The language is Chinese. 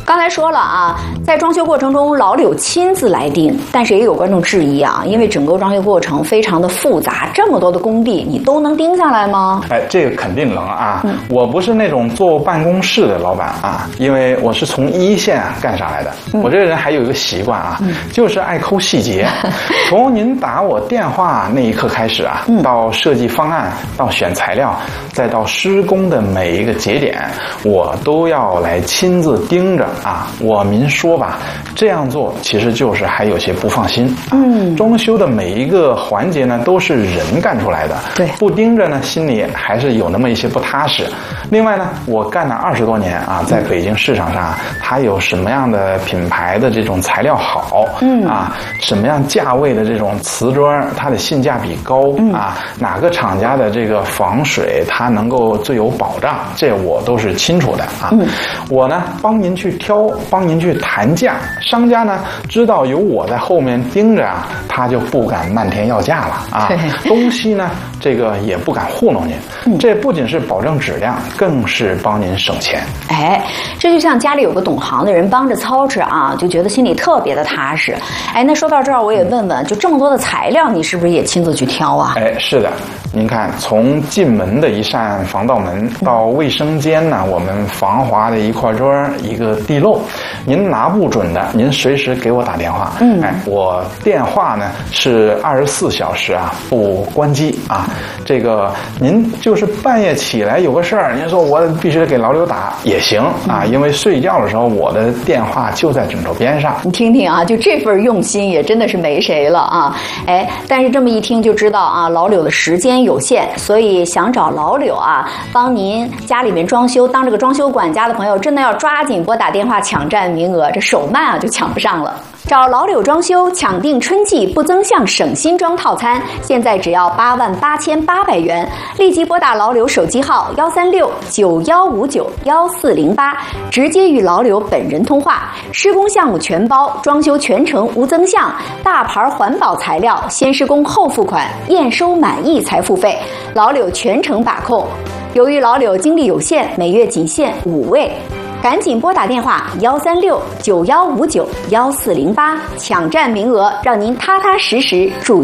刚才说了啊，在装修过程中，老柳亲自来盯，但是也有观众质疑啊，因为整个装修过程非常的复杂，这么多的工地，你都能盯下来吗？ 哎，这个肯定能啊！我不是那种坐办公室的老板啊，因为我是从一线干上来的。我这个人还有一个习惯啊，就是爱抠细节。从您打我电话那一刻开始啊，到设计方案，到选材料，再到施工的每一个节点，我都要来亲自盯着啊。您说吧，这样做其实就是还有些不放心。装修的每一个环节呢，都是人干出来的， 对， 不盯着呢，心里还是有那么一些不踏实。另外呢，我干了20多年啊，在北京市场上，它有什么样的品牌的这种材料好，什么样价位的这种瓷砖它的性价比高啊，哪个厂家的这个防水它能够最有保障，这我都是清楚的啊。我呢帮您去挑，帮您去谈价，商家呢知道有我在后面盯着啊，他就不敢漫天要价了啊。东西呢这个也不敢糊弄您，这不仅是保证质量，更是帮您省钱。 哎，这就像家里有个懂行的人帮着操持啊，就觉得心里特别的踏实。哎，那说到这儿，我也问问，就这么多的材料，你是不是也亲自去挑啊？ 哎，是的，您看，从进门的一扇防盗门到卫生间呢，我们防滑的一块砖、一个地漏，您拿不准的，您随时给我打电话。我电话呢是24小时啊不关机啊。这个您就是半夜起来有个事儿，您说我必须得给老柳打也行啊，因为睡觉的时候我的电话就在枕头边上。 你听听啊，就这份用心也真的是没谁了啊！哎，但是这么一听就知道啊，老柳的时间有限，所以想找老柳啊帮您家里面装修当这个装修管家的朋友，真的要抓紧拨打电话抢占名额，这手慢啊就抢不上了。找老柳装修抢定春季不增项省新装套餐，现在只要88800元，立即拨打老柳手机号13691591408，直接与老柳本人通话。施工项目全包，装修全程无增项，大牌环保材料，先施工后付款，验收满意才付费，老柳全程把控。由于老柳精力有限，每月仅限5位。赶紧拨打电话13691591408，抢占名额，让您踏踏实实住